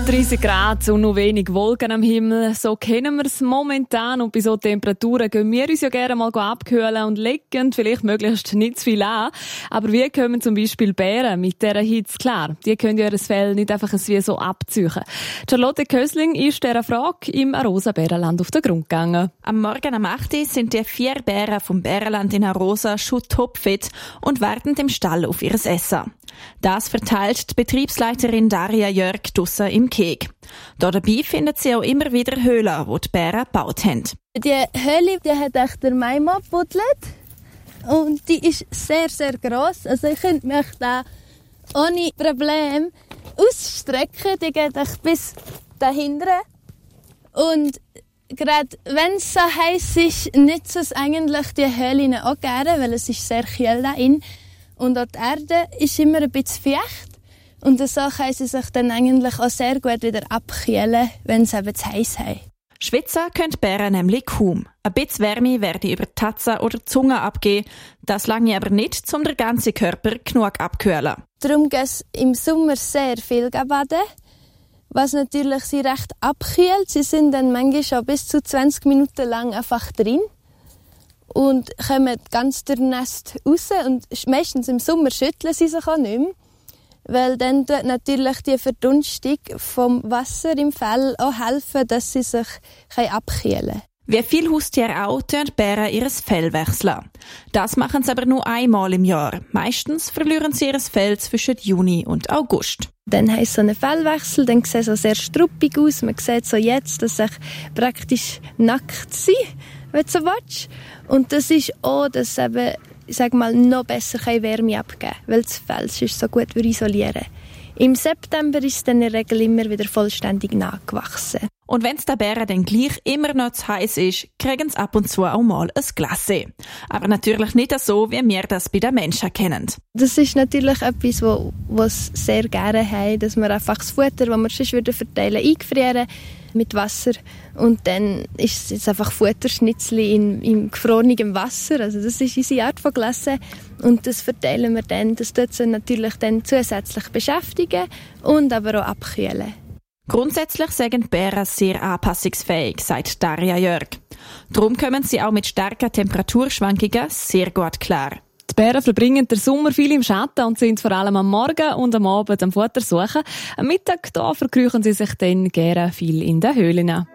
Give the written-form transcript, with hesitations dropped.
30 Grad und noch wenig Wolken am Himmel. So kennen wir es momentan. Und bei so Temperaturen gehen wir uns ja gerne mal abkühlen und legen vielleicht möglichst nicht zu viel an. Aber wie kommen zum Beispiel Bären mit dieser Hitze klar? Die können ja ihr Fell nicht einfach wie so abziehen. Charlotte Kösling ist dieser Frage im Arosa Bärenland auf den Grund gegangen. Am Morgen am 8. Uhr sind die 4 Bären vom Bärenland in Arosa schon topfit und warten im Stall auf ihr Essen. Das verteilt die Betriebsleiterin Daria Jörg draussen im Keg. Dabei findet sie auch immer wieder Höhlen, die die Bären gebaut haben. Die Höhle, die hat echt der Maima gebuddelt. Und die ist sehr, sehr gross. Also ich könnte mich da ohne Problem ausstrecken. Die geht echt bis dahinten. Und gerade wenn es so heiß ist, nützt es eigentlich die Höhle auch gerne, weil es ist sehr kühl da drin. Und auch die Erde ist immer ein bisschen feucht. Und so können sie sich dann eigentlich auch sehr gut wieder abkühlen, wenn sie eben zu heiß haben. Schwitzen können die Bären nämlich kaum. Ein bisschen Wärme werde über die Tatze oder die Zunge abgehen. Das lange aber nicht, um den ganzen Körper genug abkühlen. Darum gehen sie im Sommer sehr viel baden, was natürlich sie recht abkühlt. Sie sind dann manchmal schon bis zu 20 Minuten lang einfach drin und kommen ganz durchnässt raus. Und meistens im Sommer schütteln sie sich auch nicht mehr, weil dann tut natürlich die Verdunstung vom Wasser im Fell auch helfen, dass sie sich abkühlen können. Wie viele Haustiere auch, tun die Bären ihr Fell wechseln. Das machen sie aber nur einmal im Jahr. Meistens verlieren sie ihr Fell zwischen Juni und August. Dann heisst so einen Fellwechsel, dann sieht es so sehr struppig aus. Man sieht so jetzt, dass sie praktisch nackt sind, wenn du so willst. Und das ist auch, dass sie eben, ich sage mal, noch besser Wärme abgeben kann, weil das Fell sich so gut isolieren. Im September ist es dann in der Regel immer wieder vollständig nachgewachsen. Und wenn es den Bären dann gleich immer noch zu heiß ist, kriegen sie ab und zu auch mal ein Glas. Aber natürlich nicht so, wie wir das bei den Menschen kennen. Das ist natürlich etwas, was sie sehr gerne haben, dass wir einfach das Futter, das wir sonst verteilen, eingefrieren mit Wasser. Und dann ist es einfach Futterschnitzli im gefrorenen Wasser. Also das ist unsere Art von Glasse. Und das verteilen wir dann. Das tut sie natürlich dann zusätzlich beschäftigen und aber auch abkühlen. Grundsätzlich sind die Bären sehr anpassungsfähig, sagt Daria Jörg. Darum kommen sie auch mit starken Temperaturschwankungen sehr gut klar. Die Bären verbringen den Sommer viel im Schatten und sind vor allem am Morgen und am Abend am Futter suchen. Am Mittag verkriechen sie sich dann gerne viel in den Höhlen.